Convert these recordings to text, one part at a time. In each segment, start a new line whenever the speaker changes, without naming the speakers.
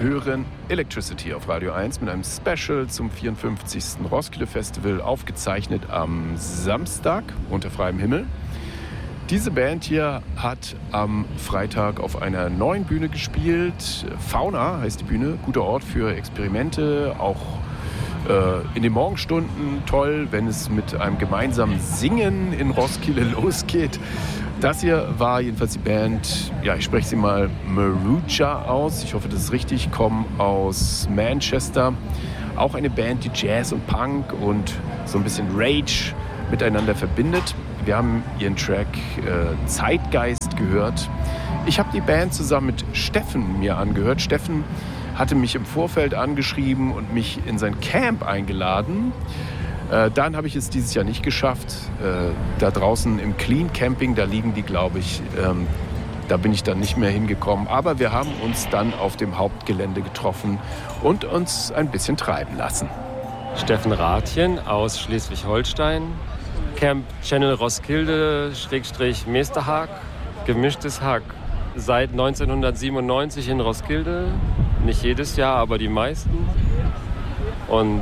hören Electricity auf Radio 1 mit einem Special zum 54. Roskilde Festival, aufgezeichnet am Samstag unter freiem Himmel. Diese Band hier hat am Freitag auf einer neuen Bühne gespielt. Fauna heißt die Bühne, guter Ort für Experimente, auch in den Morgenstunden toll, wenn es mit einem gemeinsamen Singen in Roskilde losgeht. Das hier war jedenfalls die Band, ja, ich spreche sie mal Maruja aus, ich hoffe, das ist richtig, kommen aus Manchester. Auch eine Band, die Jazz und Punk und so ein bisschen Rage miteinander verbindet. Wir haben ihren Track Zeitgeist gehört. Ich habe die Band zusammen mit Steffen mir angehört. Steffen hatte mich im Vorfeld angeschrieben und mich in sein Camp eingeladen. Dann habe ich es dieses Jahr nicht geschafft. Da draußen im Clean Camping, da liegen die, glaube ich. Da bin ich dann nicht mehr hingekommen. Aber wir haben uns dann auf dem Hauptgelände getroffen und uns ein bisschen treiben lassen.
Steffen Rathjen aus Schleswig-Holstein. Camp Channel Roskilde, Meesterhaag, gemischtes Hack. Seit 1997 in Roskilde. Nicht jedes Jahr, aber die meisten. Und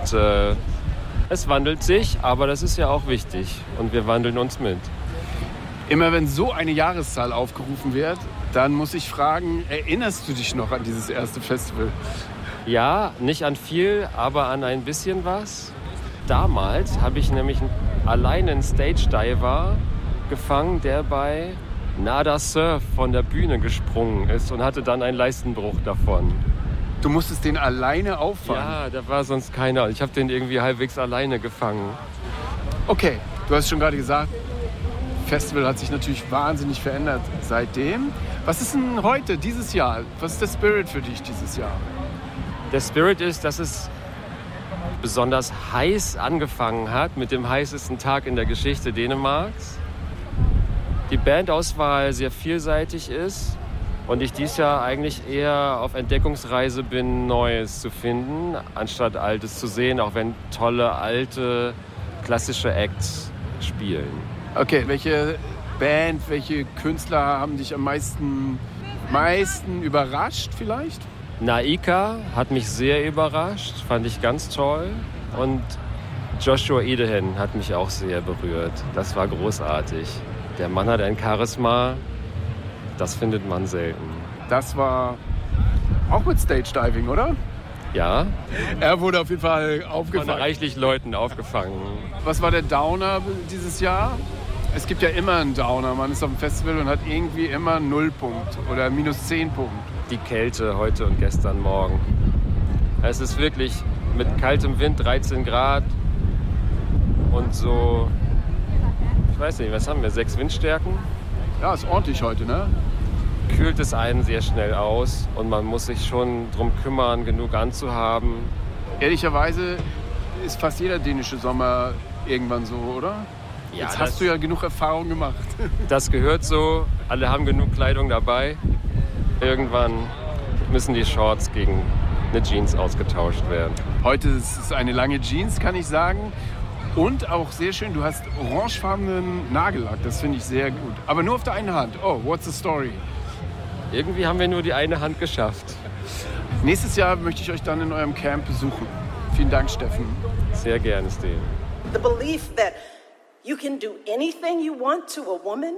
es wandelt sich, aber das ist ja auch wichtig. Und wir wandeln uns mit.
Immer wenn so eine Jahreszahl aufgerufen wird, dann muss ich fragen, erinnerst du dich noch an dieses erste Festival?
Ja, nicht an viel, aber an ein bisschen was. Damals habe ich nämlich alleine einen Stage-Diver gefangen, der bei Nada Surf von der Bühne gesprungen ist und hatte dann einen Leistenbruch davon.
Du musstest den alleine auffangen?
Ja, da war sonst keiner. Ich habe den irgendwie halbwegs alleine gefangen.
Okay, du hast schon gerade gesagt, Festival hat sich natürlich wahnsinnig verändert seitdem. Was ist denn heute, dieses Jahr? Was ist der Spirit für dich dieses Jahr?
Der Spirit ist, dass es besonders heiß angefangen hat, mit dem heißesten Tag in der Geschichte Dänemarks. Die Bandauswahl sehr vielseitig ist und ich dieses Jahr eigentlich eher auf Entdeckungsreise bin, Neues zu finden, anstatt Altes zu sehen, auch wenn tolle, alte, klassische Acts spielen.
Okay, welche Band, welche Künstler haben dich am meisten überrascht vielleicht?
Naika hat mich sehr überrascht, fand ich ganz toll. Und Joshua Idehen hat mich auch sehr berührt. Das war großartig. Der Mann hat ein Charisma, das findet man selten.
Das war auch mit Stage Diving, oder?
Ja.
Er wurde auf jeden Fall aufgefangen.
Von reichlich Leuten aufgefangen.
Was war der Downer dieses Jahr? Es gibt ja immer einen Downer. Man ist auf dem Festival und hat irgendwie immer 0 Punkt oder minus 10 Punkt.
Die Kälte heute und gestern Morgen. Es ist wirklich mit kaltem Wind, 13 Grad und so, ich weiß nicht, was haben wir, 6 Windstärken?
Ja, ist ordentlich heute, ne?
Kühlt es einen sehr schnell aus und man muss sich schon drum kümmern, genug anzuhaben.
Ehrlicherweise ist fast jeder dänische Sommer irgendwann so, oder?
Ja,
jetzt hast du ja genug Erfahrung gemacht.
Das gehört so, alle haben genug Kleidung dabei. Irgendwann müssen die Shorts gegen eine Jeans ausgetauscht werden.
Heute ist es eine lange Jeans, kann ich sagen. Und auch sehr schön, du hast orangefarbenen Nagellack. Das finde ich sehr gut. Aber nur auf der einen Hand. Oh, what's the story?
Irgendwie haben wir nur die eine Hand geschafft.
Nächstes Jahr möchte ich euch dann in eurem Camp besuchen. Vielen Dank, Steffen.
Sehr gerne, Sten.
The belief that you can do anything you want to a woman.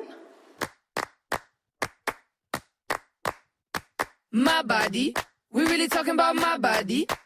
My body, we really talking about my body.